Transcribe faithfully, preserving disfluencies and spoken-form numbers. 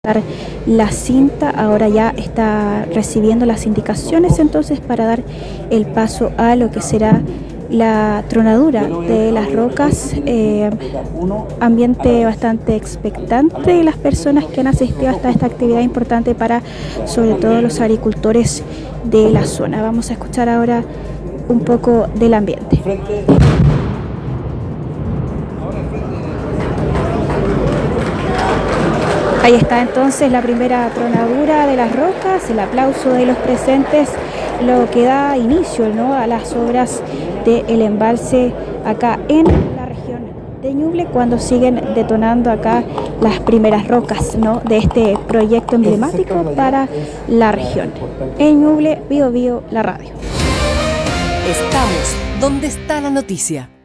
La cinta ahora ya está recibiendo las indicaciones entonces para dar el paso a lo que será la tronadura de las rocas, eh, ambiente bastante expectante de las personas que han asistido hasta esta actividad importante para sobre todo los agricultores de la zona. Vamos a escuchar ahora un poco del ambiente. Ahí está entonces la primera tronadura de las rocas, el aplauso de los presentes, lo que da inicio, ¿no?, a las obras del embalse acá en la región de Ñuble, cuando siguen detonando acá las primeras rocas, ¿no?, de este proyecto emblemático para la región. En Ñuble, Bío Bío, la radio. Estamos donde está la noticia.